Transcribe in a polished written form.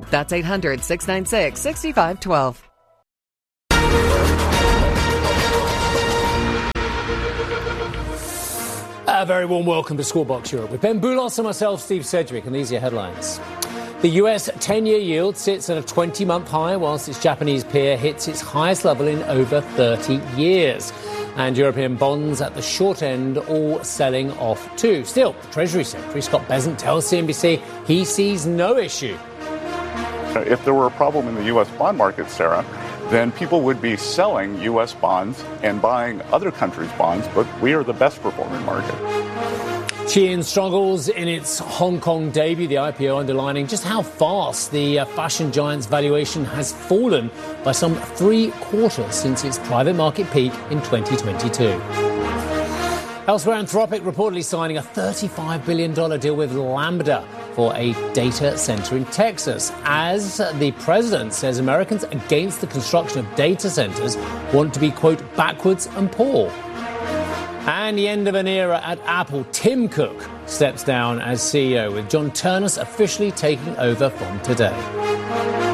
That's 800-696-6512. A very warm welcome to Squawk Europe with Ben Boulos and myself, Steve Sedgwick, and these are your headlines. The US 10-year yield sits at a 20-month high, whilst its Japanese peer hits its highest level in over 30 years. And European bonds at the short end all selling off too. Still, Treasury Secretary Scott Bessent tells CNBC he sees no issue. If there were a problem in the U.S. bond market, Sarah, then people would be selling U.S. bonds and buying other countries' bonds, but we are the best performing market. Shein struggles in its Hong Kong debut, the IPO underlining just how fast the fashion giant's valuation has fallen by some 3/4 since its private market peak in 2022. Elsewhere, Anthropic reportedly signing a $35 billion deal with Lambda for a data center in Texas, as the president says Americans against the construction of data centers want to be, quote, backwards and poor. And the end of an era at Apple. Tim Cook steps down as CEO, with John Ternus officially taking over from today.